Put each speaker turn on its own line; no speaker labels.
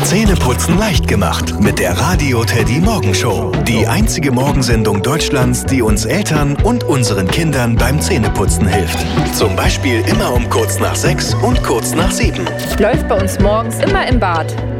Zähneputzen leicht gemacht mit der Radio Teddy Morgenshow. Die einzige Morgensendung Deutschlands, die uns Eltern und unseren Kindern beim Zähneputzen hilft. Zum Beispiel immer um kurz nach 6 und kurz nach 7.
Läuft bei uns morgens immer im Bad.